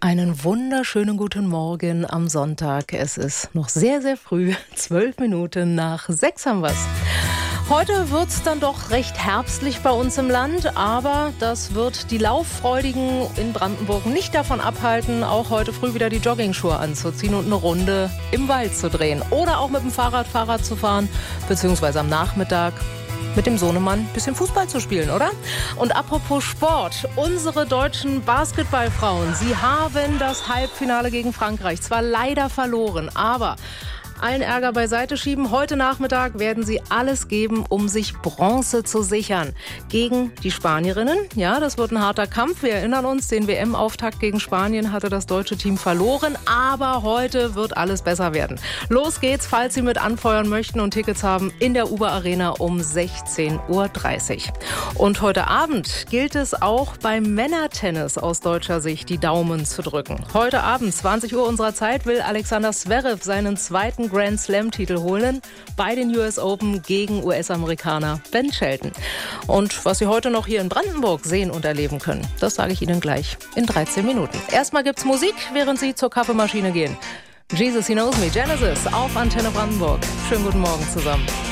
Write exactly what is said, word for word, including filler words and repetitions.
Einen wunderschönen guten Morgen am Sonntag. Es ist noch sehr, sehr früh. Zwölf Minuten nach sechs haben wir's. Heute wird's dann doch recht herbstlich bei uns im Land, aber das wird die Lauffreudigen in Brandenburg nicht davon abhalten, auch heute früh wieder die Joggingschuhe anzuziehen und eine Runde im Wald zu drehen. Oder auch mit dem Fahrrad Fahrrad zu fahren, beziehungsweise am Nachmittag mit dem Sohnemann ein bisschen Fußball zu spielen, oder? Und apropos Sport, unsere deutschen Basketballfrauen, sie haben das Halbfinale gegen Frankreich zwar leider verloren, aber allen Ärger beiseite schieben. Heute Nachmittag werden sie alles geben, um sich Bronze zu sichern. Gegen die Spanierinnen. Ja, das wird ein harter Kampf. Wir erinnern uns, den W M-Auftakt gegen Spanien hatte das deutsche Team verloren. Aber heute wird alles besser werden. Los geht's, falls Sie mit anfeuern möchten und Tickets haben, in der Uber Arena um sechzehn Uhr dreißig. Und heute Abend gilt es auch beim Männertennis aus deutscher Sicht die Daumen zu drücken. Heute Abend, zwanzig Uhr unserer Zeit, will Alexander Zverev seinen zweiten Grand Slam-Titel holen bei den U S Open gegen U S-Amerikaner Ben Shelton. Und was Sie heute noch hier in Brandenburg sehen und erleben können, das sage ich Ihnen gleich in dreizehn Minuten. Erstmal gibt's Musik, während Sie zur Kaffeemaschine gehen. Jesus, He Knows Me, Genesis auf Antenne Brandenburg. Schönen guten Morgen zusammen.